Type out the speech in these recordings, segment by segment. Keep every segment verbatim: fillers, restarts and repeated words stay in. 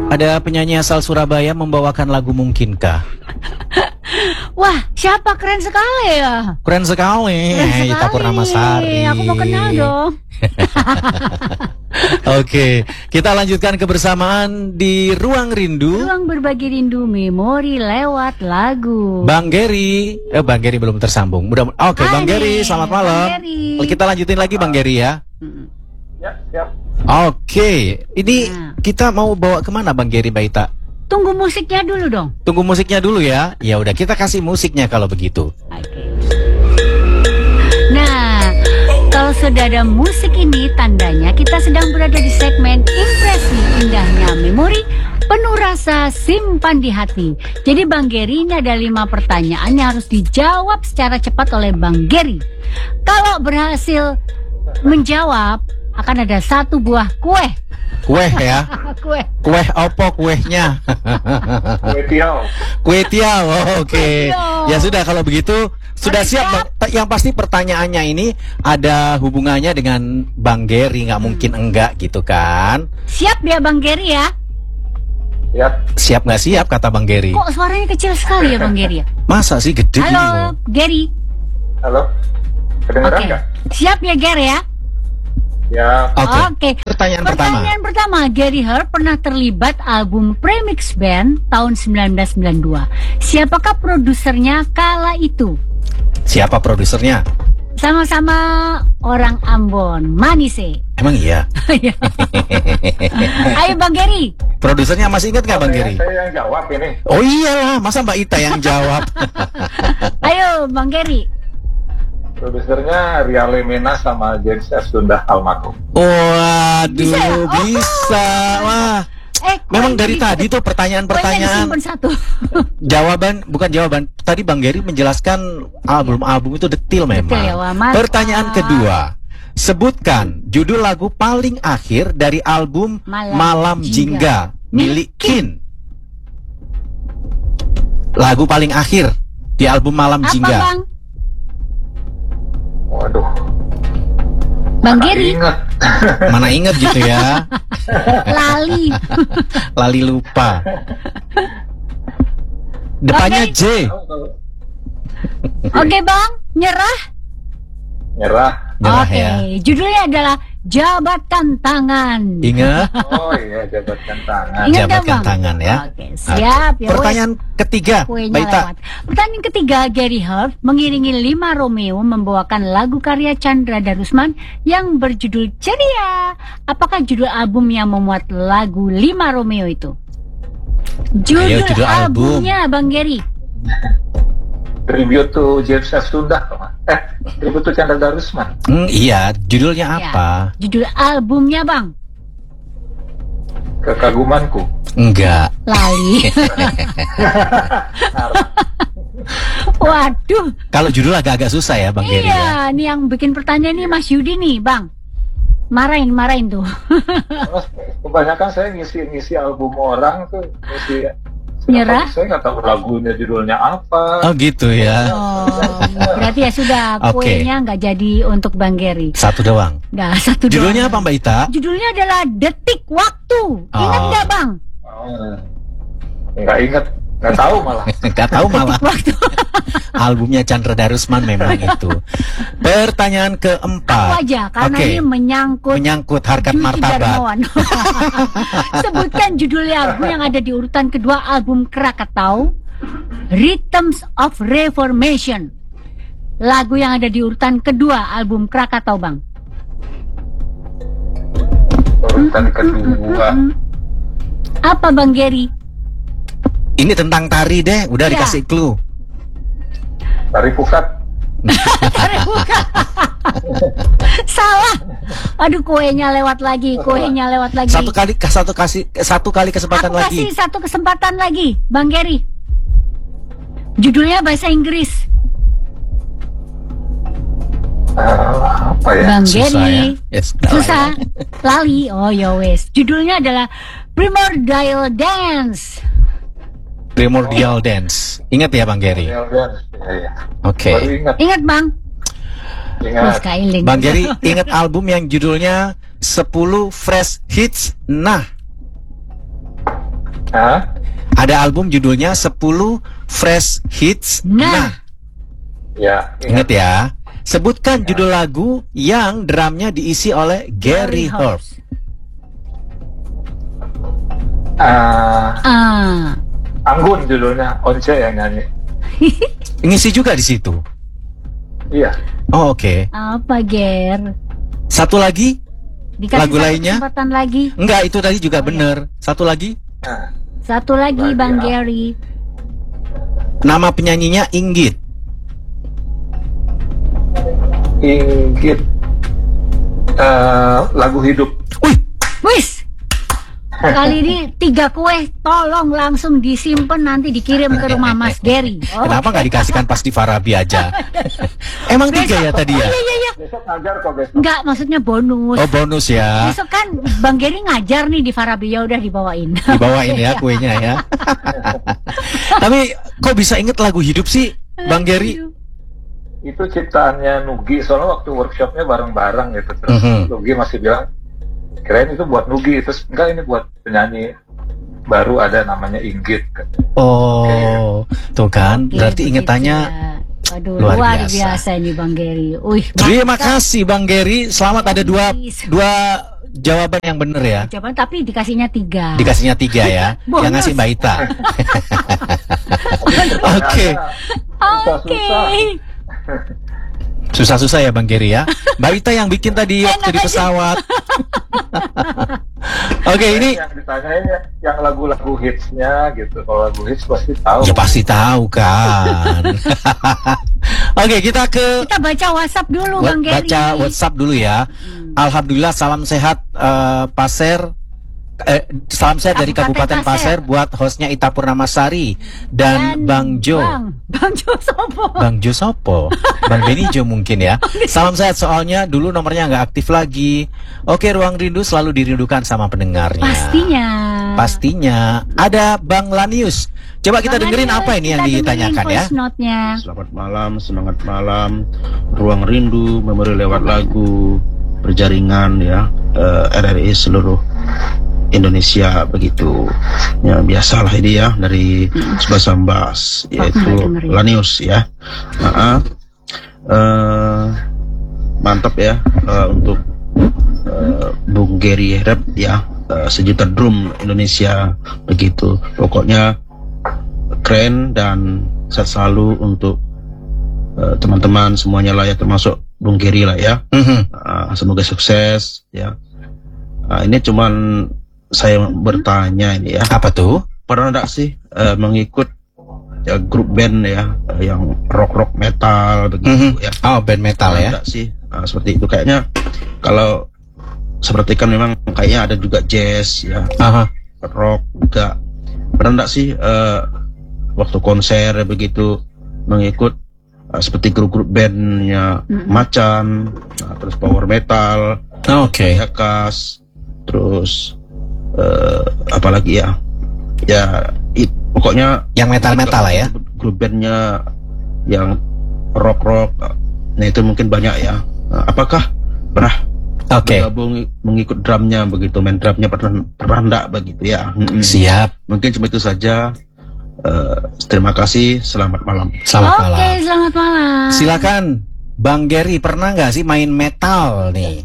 Ada penyanyi asal Surabaya membawakan lagu Mungkinkah? Wah, siapa? Keren sekali ya. Keren sekali. Keren Ita Purnamasari. Aku mau kenal dong. Oke, kita lanjutkan kebersamaan di Ruang Rindu. Ruang berbagi rindu memori lewat lagu. Bang Geri, eh Bang Geri belum tersambung. Mudah. Oke, Bang Geri, selamat malam. Geri. Kita lanjutin lagi Bang Geri ya. Ya, siap. Oke, ini Nah. kita mau bawa kemana Bang Geri, Mbak Ita? Tunggu musiknya dulu dong. Tunggu musiknya dulu ya. Ya udah, kita kasih musiknya kalau begitu. Oke. Nah, kalau sudah ada musik ini, tandanya kita sedang berada di segmen Impresi Indahnya Memori Penuh Rasa Simpan di Hati. Jadi Bang Geri, ini ada lima pertanyaan yang harus dijawab secara cepat oleh Bang Geri. Kalau berhasil menjawab, akan ada satu buah kue. Kue ya. Kue. Kue opo kuehnya? Kue tiaw. Kue tiaw. Oh, oke. Kue tiaw. Ya sudah kalau begitu sudah Harus siap. siap. Bang. Yang pasti pertanyaannya ini ada hubungannya dengan Bang Geri, nggak mungkin enggak gitu kan? Siap ya Bang Geri ya? Siap. Siap nggak siap kata Bang Geri? Kok suaranya kecil sekali ya Bang Geri ya? Masa sih gede gini Halo loh? Geri. Halo. Kedengeran Oke. nggak? Siap ya Geri ya? Ya. Oke. Oke. Pertanyaan, Pertanyaan pertama, Gary Hart pernah terlibat album Premix Band tahun sembilan belas sembilan puluh dua. Siapakah produsernya kala itu? pertama. Siapa produsernya? Sama-sama orang Ambon, Manise. Emang iya? Ayo Bang Gary. Produsernya masih ingat nggak Bang Saya, Geri? saya yang jawab ini. Oh iyalah, masa Mbak Ita yang jawab? Ayo Bang Gary. Produsernya Ria Lemena sama James S. Sunda almarhum. Waduh, Bisa ya? Oh, bisa. Wah, Eh, memang dari kuenya tadi tuh pertanyaan-pertanyaan. disimpan satu. Jawaban, bukan jawaban. Tadi Bang Geri menjelaskan album-album itu detil memang. Detil ya, wah, mantap. Pertanyaan kedua. Sebutkan judul lagu paling akhir dari album Malam Malam, Jingga. Jingga milik Kin. Lagu paling akhir di album Malam Apa Jingga. Bang? Waduh. Bang mana Geri. inget. Mana inget gitu ya. Lali. Lali lupa. Depannya Oke. J. Oke Bang, nyerah. Nyerah. Nyerah Oke, ya. judulnya adalah Jabatkan Tangan. Ingat. Oh iya, jabatkan tangan. Ingat nggak, Jabatkan Bang? tangan ya. Oke, siap. Ya, Pertanyaan ketiga, wes, kuenya Mbak Ita. lewat. Pertanyaan ketiga, Gary Hart mengiringi Lima Romeo membawakan lagu karya Chandra Darusman yang berjudul Ceria. Apakah judul album yang memuat lagu Lima Romeo itu? Judul, Ayo, judul album. albumnya, Bang Gary. Tribute to James S. Sunda. Eh, tribute to Chandra Darusman. Hmm, iya, judulnya Ya, apa? judul albumnya, Bang. Kekagumanku. Enggak. Lali. Waduh. Kalau judul agak-agak susah ya, Bang Geri ya. Iya, ini yang bikin pertanyaan ini Mas Yudi nih, Bang. Marahin, marahin tuh. Terus kebanyakan saya ngisi-ngisi album orang tuh, ngisi. Nyerah? Saya nggak tahu lagunya judulnya apa. Oh gitu ya. Oh, berarti ya sudah, Oke. kuenya nggak jadi untuk Bang Geri. Satu doang. Nah, satu Judulnya doang. apa Mbak Ita? Judulnya adalah Detik Waktu. Ingat Oh. nggak, Bang? Oh, nggak inget, nggak tahu malah. Enggak tahu malah. Waktu. Albumnya Chandra Darusman memang itu. Pertanyaan keempat. Aku aja, karena Oke. ini menyangkut Menyangkut harkat Dwiki martabat. Darmawan. Sebutkan judul lagu yang ada di urutan kedua album Krakatau, Rhythms of Reformation. Lagu yang ada di urutan kedua album Krakatau, Bang. Urutan kedua. Mm-mm. Apa, Bang Geri? Ini tentang tari deh, udah Ya. dikasih clue. Tari Pukat. Salah. Aduh, kuenya lewat lagi, kuenya lewat lagi. Satu kali satu kasih satu kali kesempatan Aku lagi. kasih satu kesempatan lagi, Bang Geri. Judulnya bahasa Inggris. Ah, apa ya? Bang Susah Geri. ya? Yes, nggak Susah. Lali. Oh ya wes. Judulnya adalah Primordial Dance. Primordial Dance. Ingat ya Bang Geri? Ya, ya, ya. Oke. Baru ingat. Ingat, Bang? Ingat. Mas Kailing. Bang Geri ingat album yang judulnya sepuluh Fresh Hits. Nah, Hah? Ada album judulnya sepuluh Fresh Hits. Nah. Ya, Ingat ya. Sebutkan judul lagu yang drumnya diisi oleh Gary Holt. Ah, Ah. Anggun judulnya, Once yang nyanyi. Ngisi juga di situ. Iya. Oh, oke. Apa, Ger? Satu lagi? Dikasih Lagu satu lainnya? kesempatan lagi. Enggak, itu tadi juga Oh, bener. Satu lagi? Nah, Satu lagi, Lagi Bang apa? Gary. Nama penyanyinya Inggit. Inggit. Eh, lagu hidup. Wih, Wis. Kali ini tiga kue, tolong langsung disimpan nanti dikirim ke rumah Mas Gary. Oh. kenapa nggak dikasihkan pas di Farabi aja? Emang tiga ya tadi ya? Oh, iya, iya, iya. Besok ngajar kok besok. Enggak, maksudnya bonus. Oh, bonus ya. Besok kan Bang Gary ngajar nih di Farabi, ya udah dibawain. Dibawain ya kuenya ya. Tapi kok bisa inget lagu hidup sih, Bang Gary? Itu ciptaannya Nugi, soalnya waktu workshopnya bareng-bareng gitu. Terus Mhm. Nugi masih bilang, kirain itu buat Nugi, terus enggak, ini buat penyanyi baru ada namanya Inggit. Oh, tuh kan. Oke, Berarti begitu ingetannya ya. Waduh, luar luar, biasa. biasa. ini Bang Gary. Wih, Terima mantap. kasih Bang Gary. Selamat ada dua dua jawaban yang bener ya. Jawaban tapi dikasihnya tiga. Dikasihnya tiga ya. Bonus. Yang ngasih Mbak Ita. Oke. Oke. Susah-susah ya Bang Gary ya. Mbak Ita yang bikin tadi waktu di pesawat. Oke, ini yang ditanyain ya, yang lagu-lagu hitsnya gitu. Kalau lagu hits pasti tahu. ya pasti tahu kan. Oke, kita ke Kita baca WhatsApp dulu, Wa- Bang Gary. baca WhatsApp dulu ya. Hmm. Alhamdulillah, salam sehat eh, Pasir. Eh, salam sehat dari Kabupaten Kabupaten Pasir Pasir. buat hostnya Ita Purnamasari dan, Bang Jo. Bang, Bang Jo sopo? Bang Jo sopo? Bang Benny Jo mungkin ya. Salam sehat, soalnya dulu nomornya nggak aktif lagi. Oke, Ruang Rindu selalu dirindukan sama pendengarnya. Pastinya. Pastinya. Ada Bang Lanius. Coba kita Bang dengerin Lanius, apa ini yang kita dengerin ditanyakan ya. voice note-nya. Selamat malam, semangat malam. Ruang Rindu, memori lewat lagu, berjaringan ya, eh, R R I seluruh Indonesia begitu. Ya biasalah ini ya dari Subas Sambas, yaitu dengerin. Lanius ya. Nah, eh, mantap ya eh, untuk eh, Bung Gary Rap ya, eh, sejuta drum Indonesia begitu. Pokoknya keren dan sehat selalu untuk eh, teman-teman semuanya lah ya, termasuk Bung Gary lah ya. Mhm. Ah, semoga sukses ya. Ah, ini cuman saya bertanya ini ya, Apa tuh? pernah enggak sih eh, mengikut ya grup band ya eh, yang rock rock metal begitu Mhm. ya? Oh, band metal Pernah ya. enggak sih ah, seperti itu? Kayaknya kalau seperti kan memang kayaknya ada juga jazz ya, Aha. rock juga. Pernah enggak sih eh, waktu konser ya, begitu mengikut eh, seperti grup-grup bandnya Mm-mm. Macan, nah, terus power metal, Oke. Yakas, terus eh, apalagi ya, ya it, pokoknya Yang metal-metal lah ya. grup bandnya yang rock rock, nah itu mungkin banyak ya. Nah, apakah pernah Oke. bergabung mengikut drumnya begitu, main drumnya pernah pernah enggak begitu ya? Mm-mm. Siap. Mungkin cuma itu saja. Eh, terima kasih, selamat malam. Selamat Oke, malam. selamat malam. Silakan Bang Gary, pernah nggak sih main metal nih?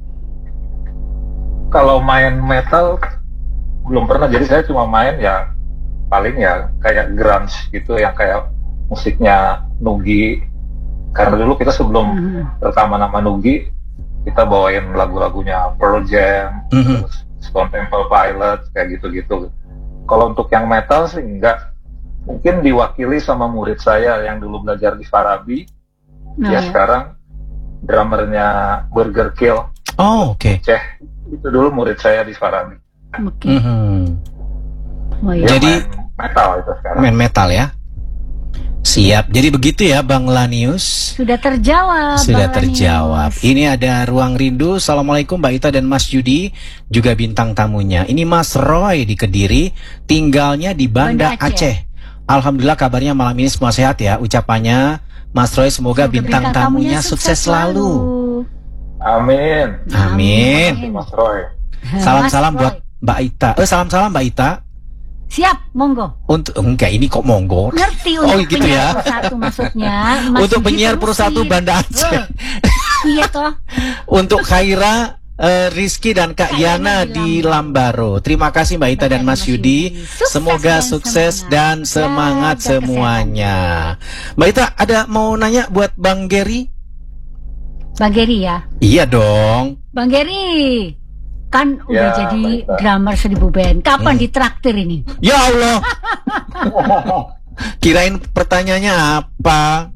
Kalau main metal belum pernah, jadi saya cuma main ya paling ya kayak grunge gitu, yang kayak musiknya Nugi. Karena dulu kita sebelum Mhm. rekaman nama Nugi, kita bawain lagu-lagunya Pearl Jam, Mhm. terus Stone Temple Pilots, kayak gitu-gitu. Kalau untuk yang metal sih enggak. Mungkin diwakili sama murid saya yang dulu belajar di Farabi. Nah, Dia ya. sekarang drummernya Burger Kill, Oh, oke. Ceh. Itu dulu murid saya di Farabi. Oke. Mhm. Oh, Dia iya. Jadi- main metal itu sekarang. Main metal ya. Siap. Jadi begitu ya Bang Lanius. Sudah terjawab. Sudah Bang terjawab. Lanius. Ini ada Ruang Rindu. Assalamualaikum Mbak Ita dan Mas Yudi, juga bintang tamunya. Ini Mas Roy di Kediri, tinggalnya di Banda, Banda Aceh. Aceh. Alhamdulillah kabarnya malam ini semua sehat ya. Ucapannya Mas Roy, semoga Semoga bintang tamunya sukses selalu. Amin. Amin. Mas Roy. Salam-salam Mas buat Roy. Mbak Ita. Eh salam-salam Mbak Ita. Siap, monggo. Untuk enggak ini kok monggo. Ngerti Oh, untuk gitu penyiar ya. Pro satu maksudnya. Mas Untuk Yudi penyiar Pro satu terusin. Banda Aceh. Eh, Iya toh. Untuk Khaira, eh, Rizky dan Kak Kak Yana Yana di di Lambaro. Terima kasih Mbak Ita dan Mas Yudi. Sukses Semoga dan sukses semangat. dan semangat Jaga semuanya. Mbak Ita ada mau nanya buat Bang Gary? Bang Gary ya. Iya dong. Bang Gary, kan udah Ya, jadi baik, Mbak. drummer seribu band. Kapan Hmm. ditraktir ini? Ya Allah. Kirain pertanyaannya apa?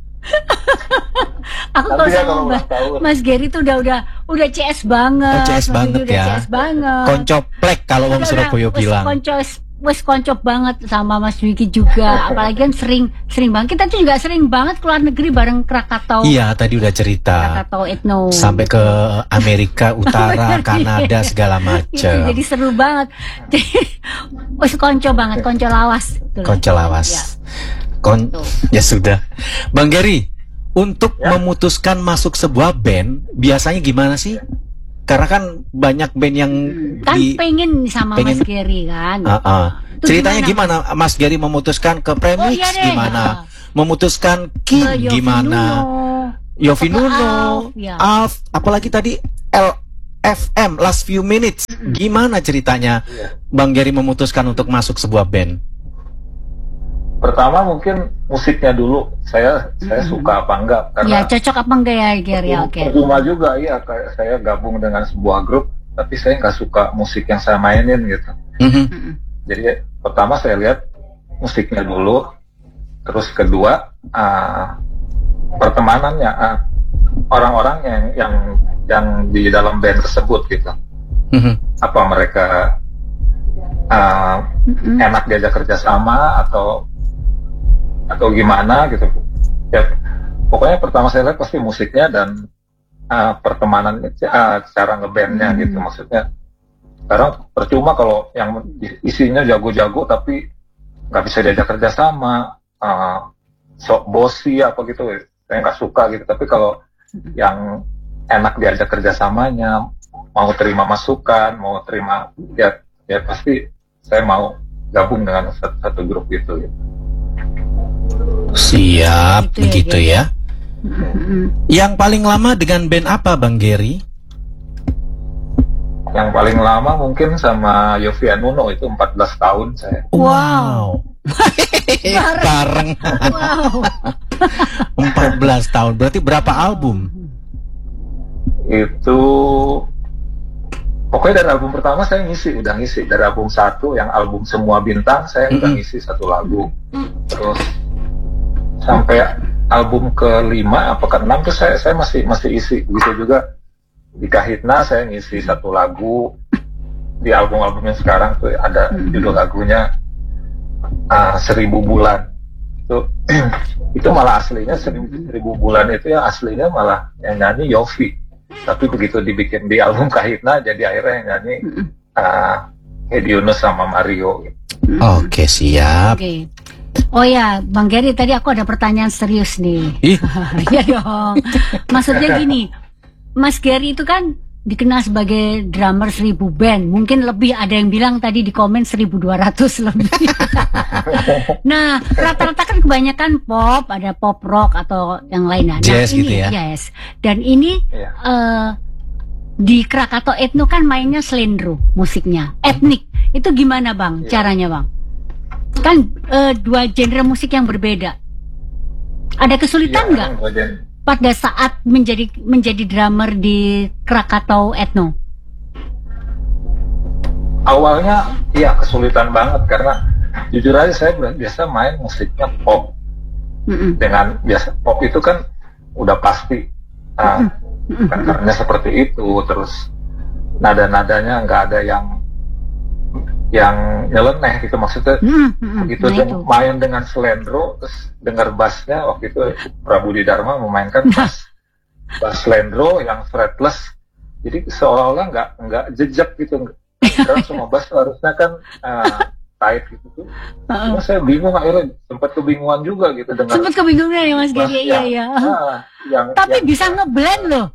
Aku Nanti kalau ya sama kalau Mbak- ulang tahun. Mas Gary tuh udah udah udah C S banget. Oh, C S Mas Gary banget udah ya. C S banget. Koncoplek kalau Wong Udah, Surabaya udah, bilang. Wes konco wes koncop banget sama Mas Dwiki juga. Apalagi kan sering sering banget. Kita tuh juga sering banget keluar negeri bareng Krakatau. Iya, tadi udah cerita. Krakatau Ethno. Sampai ke Amerika Utara, Kanada, segala Itu macam. jadi seru banget. Jadi wes konco banget, konco lawas. Itulah. Konco lawas. Ya. Kon Tuh. ya sudah. Bang Gary, untuk Ya. memutuskan masuk sebuah band biasanya gimana sih? Karena kan banyak band yang Kan di pengen sama pengen- Mas Gary kan. Ah, ah. Itu Ceritanya gimana? Mas Gary memutuskan ke Premix Oh, iya deh. gimana? Ah. Memutuskan Ke King Yofi gimana? Nuno. Yofi Ke Nuno, Alf, ya. Alf, apalagi tadi L F M Last Few Minutes. Gimana ceritanya Iya. Bang Gary memutuskan untuk masuk sebuah band? Pertama mungkin musiknya dulu. Saya saya suka apa enggak Ya karena cocok apa enggak ya Gary? Ya, Oke. percuma juga iya kayak saya gabung dengan sebuah grup tapi saya nggak suka musik yang saya mainin gitu. Mhm. Mm-mm. Jadi pertama saya lihat musiknya dulu, terus kedua uh, pertemanannya, uh, orang-orang yang yang yang di dalam band tersebut gitu. Mhm. Apa mereka uh, Mm-mm. enak diajak kerjasama atau atau gimana gitu. Ya, pokoknya pertama saya lihat pasti musiknya dan uh, pertemanan uh, cara ngebandnya Hmm. gitu maksudnya. Sekarang percuma kalau yang isinya jago-jago tapi nggak bisa diajak kerjasama, uh, sok bosi apa gitu, saya nggak suka gitu. Tapi kalau yang enak diajak kerjasamanya, mau terima masukan, mau terima ya, ya pasti saya mau gabung dengan satu, satu grup gitu. gitu. Siap, Gitu ya, begitu Gary. ya. Mm-mm. Yang paling lama dengan band apa Bang Gary? Yang paling lama mungkin sama Yofi Nuno itu empat belas tahun saya. Wow. Bareng Wow. empat belas tahun. Berarti berapa album? Itu pokoknya dari album pertama saya ngisi, udah ngisi. Dari album satu yang album Semua Bintang saya udah Mm-mm. ngisi satu lagu. Terus sampai album kelima apa keenam tuh saya saya masih masih isi. Begitu juga di Kahitna saya ngisi satu lagu. Di album-album yang sekarang tuh ada Mm-mm. judul lagunya uh, Seribu Bulan. Itu itu malah aslinya seribu, seribu bulan itu yang aslinya malah yang nyanyi Yofi. Tapi begitu dibikin di album Kahitna jadi akhirnya yang nyanyi uh, Edi Yunus sama Mario. Oke, siap. Oke. Oh ya, Bang Gary, tadi aku ada pertanyaan serius nih. Ih, Iya dong. Maksudnya gini, Mas Gary itu kan dikenal sebagai drummer seribu band. Mungkin lebih, ada yang bilang tadi di komen seribu dua ratus lebih. Nah, rata-rata kan kebanyakan pop, ada pop rock atau yang lainnya. Nah, Jazz ini, gitu ya? Yes. Dan ini Iya. eh, di Krakatau Ethno kan mainnya slendro musiknya, etnik. Itu gimana Bang, Iya. caranya Bang? Kan eh, dua genre musik yang berbeda. Ada kesulitan Iya, nggak emang bagian- pada saat menjadi menjadi drummer di Krakatau Ethno? awalnya iya kesulitan banget karena jujur aja saya biasa main musiknya pop. Mm-mm. Dengan biasa pop itu kan udah pasti uh, Mm-mm. patternnya seperti itu, terus nada-nadanya nggak ada yang yang nyeleneh gitu maksudnya. Mm-mm. Mm-mm. Begitu Nah, dia itu. main dengan slendro terus dengar bassnya waktu itu Prabu Dharma memainkan bass bass slendro yang fretless, jadi seolah-olah nggak nggak jejak gitu karena semua bass harusnya kan uh, tight gitu tuh. Uh-uh. Cuma saya bingung akhirnya, sempat kebingungan juga gitu dengan Sempat kebingungan ya Mas bass Gary, iya yang- iya. ah, yang Tapi yang- bisa ngeblend loh.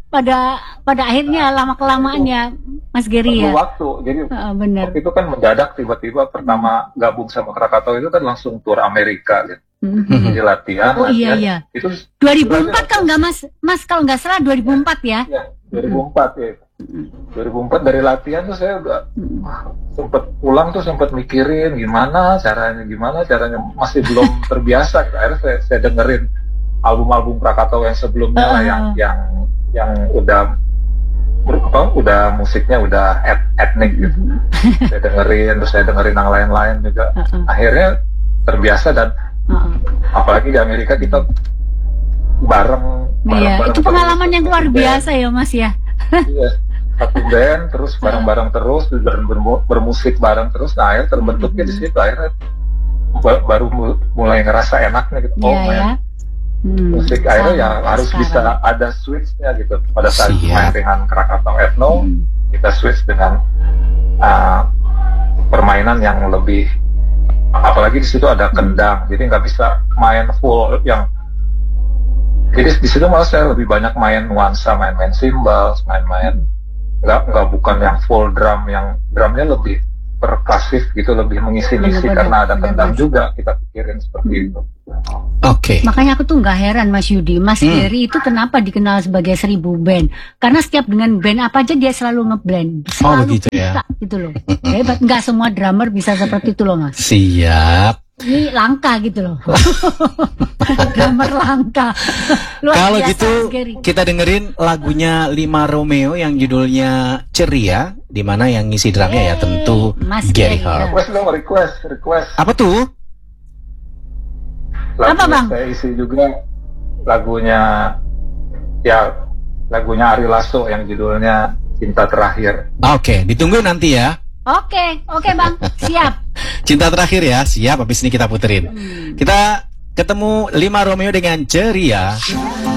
pada pada akhirnya lama kelamaan ya Mas Gary Perlu ya. waktu. Jadi Uh, bener. waktu itu kan mendadak tiba-tiba pertama gabung sama Krakatau itu kan langsung tur Amerika gitu. Mhm. Jadi latihan. Oh iya latihan. iya. Itu dua ribu empat kalau nggak Mas, Mas kalau nggak salah dua ribu empat ya. ya, dua ribu empat ya. dua ribu empat dari latihan tuh saya udah wah, sempet pulang tuh sempet mikirin gimana caranya gimana caranya masih belum terbiasa gitu. Akhirnya saya, saya dengerin album-album Krakatau yang sebelumnya lah, yang yang yang udah apa, udah musiknya udah et, etnik gitu. Saya dengerin, terus saya dengerin yang lain-lain juga. Uh-uh. Akhirnya terbiasa dan Uh-uh. apalagi di Amerika kita bareng. Iya, bareng itu pengalaman yang luar band. biasa ya Mas ya. Iya, satu band terus bareng-bareng terus dan bermu- bermusik bareng terus. Nah, akhirnya terbentuknya di situ, akhirnya ba- baru mu- mulai ngerasa enaknya gitu. Oh, Iya main ya. Hmm, musik akhirnya ya sama harus sekarang. bisa ada switch-nya gitu. Pada saat Siap. main dengan Krakatau Ethno, Hmm. kita switch dengan uh, permainan yang lebih, apalagi di situ ada kendang, jadi nggak bisa main full yang. Jadi di situ malah saya lebih banyak main nuansa, main-main cymbals, main-main nggak nggak bukan yang full drum, yang drumnya lebih perkasif gitu, lebih mengisi-ngisi Benar-benar, karena ada kendang benar-benar. juga, kita pikirin seperti itu. Oke. Makanya aku tuh nggak heran Mas Yudi, Mas Hmm. Gary itu kenapa dikenal sebagai seribu band? Karena setiap dengan band apa aja dia selalu ngeblend, Oh, selalu begitu ya. bisa gitu loh. Hebat, nggak semua drummer bisa seperti itu loh Mas. Siap. Ini langka gitu loh. Drummer langka. Luar Kalau biasa, gitu Mas Gary. kita dengerin lagunya Lima Romeo yang judulnya Ceria, di mana yang ngisi drumnya ya Yeay, tentu Mas Gary Gary, Harp. Request dong, request, request. Apa tuh? Lagu Apa, Bang? saya isi juga lagunya, ya lagunya Ari Lasso yang judulnya Cinta Terakhir. Oke, ditunggu nanti ya. Oke, oke Bang, siap. Cinta terakhir ya, siap. Habis ini kita puterin. Hmm. Kita ketemu Lima Romeo dengan Ceria.